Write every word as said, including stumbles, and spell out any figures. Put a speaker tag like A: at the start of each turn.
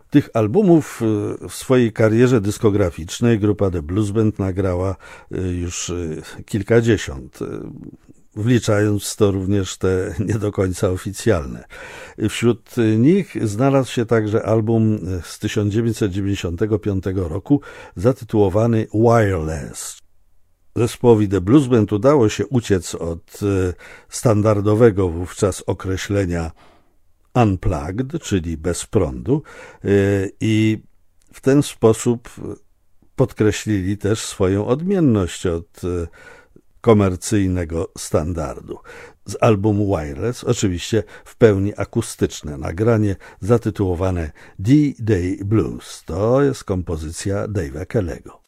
A: Tych albumów w swojej karierze dyskograficznej grupa The Blues Band nagrała już kilkadziesiąt, wliczając w to również te nie do końca oficjalne. Wśród nich znalazł się także album z tysiąc dziewięćset dziewięćdziesiątego piątego roku zatytułowany Wireless. Zespołowi The Blues Band udało się uciec od standardowego wówczas określenia unplugged, czyli bez prądu, i w ten sposób podkreślili też swoją odmienność od komercyjnego standardu. Z albumu Wireless oczywiście w pełni akustyczne nagranie zatytułowane D-Day Blues. To jest kompozycja Dave'a Kellego.